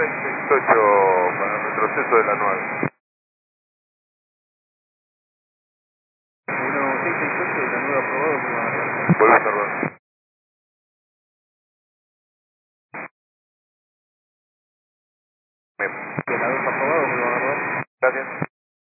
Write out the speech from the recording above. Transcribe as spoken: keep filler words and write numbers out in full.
seis ocho para el retroceso de la nueve. uno seis seis ocho de la nueve aprobado, me va a agarrar. Vuelve a tardar. De la dos aprobado, me va a agarrar. Gracias.